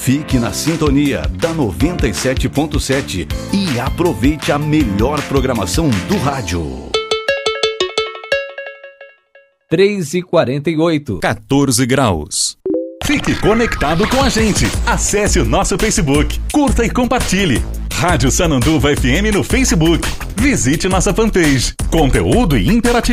Fique na sintonia da 97.7 e aproveite a melhor programação do rádio. 3h48. 14 graus. Fique conectado com a gente. Acesse o nosso Facebook, curta e compartilhe. Rádio Sananduva FM no Facebook. Visite nossa fanpage. Conteúdo e interatividade.